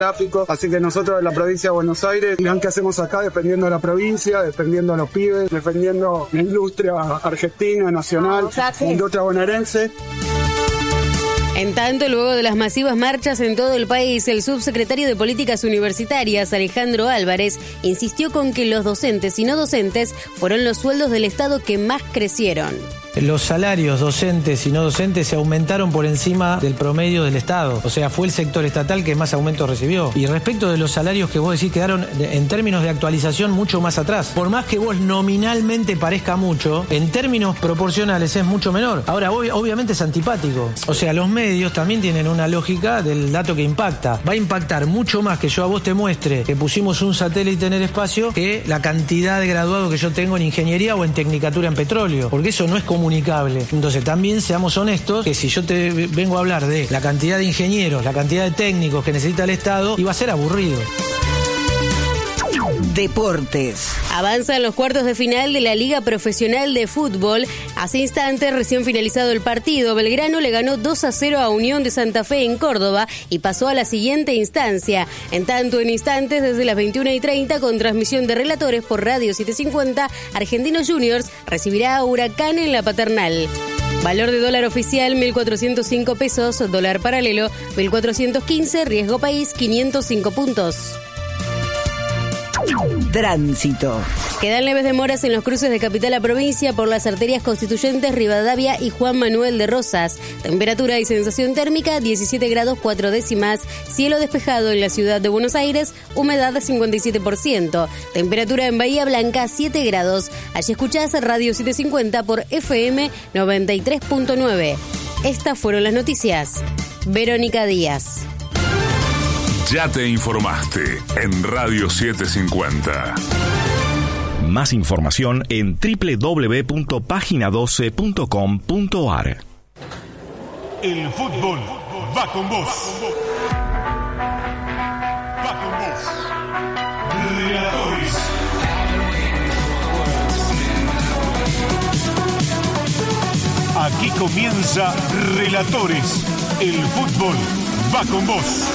gráfico, así que nosotros de la provincia de Buenos Aires, mirá qué hacemos acá, dependiendo de la provincia, dependiendo de los pibes, defendiendo la industria argentina, nacional, la industria bonaerense. En tanto, luego de las masivas marchas en todo el país, el subsecretario de Políticas Universitarias, Alejandro Álvarez, insistió con que los docentes y no docentes fueron los sueldos del Estado que más crecieron. Los salarios docentes y no docentes se aumentaron por encima del promedio del Estado. O sea, fue el sector estatal que más aumentos recibió. Y respecto de los salarios que vos decís, quedaron en términos de actualización mucho más atrás. Por más que vos nominalmente parezca mucho, en términos proporcionales es mucho menor. Ahora, obviamente es antipático. O sea, los medios también tienen una lógica del dato que impacta. Va a impactar mucho más que yo a vos te muestre que pusimos un satélite en el espacio que la cantidad de graduados que yo tengo en ingeniería o en tecnicatura en petróleo. Porque eso no es comunicable. Entonces también seamos honestos que si yo te vengo a hablar de la cantidad de ingenieros, la cantidad de técnicos que necesita el Estado, iba a ser aburrido. Deportes. Avanzan los cuartos de final de la Liga Profesional de Fútbol. Hace instantes, recién finalizado el partido, Belgrano le ganó 2-0 a Unión de Santa Fe en Córdoba y pasó a la siguiente instancia. En tanto, en instantes, desde las 21:30, con transmisión de relatores por Radio 750, Argentinos Juniors recibirá a Huracán en la Paternal. Valor de dólar oficial, 1.405 pesos, dólar paralelo, 1.415, riesgo país, 505 puntos. Tránsito. Quedan leves demoras en los cruces de capital a provincia por las arterias Constituyentes, Rivadavia y Juan Manuel de Rosas. Temperatura y sensación térmica 17 grados 4 décimas. Cielo despejado en la ciudad de Buenos Aires, humedad 57%. Temperatura en Bahía Blanca 7 grados. Allí escuchás Radio 750 por FM 93.9. Estas fueron las noticias. Verónica Díaz. Ya te informaste en Radio 750. Más información en www.pagina12.com.ar. El fútbol va con vos. Va con vos. Relatores. Aquí comienza Relatores. El fútbol va con vos.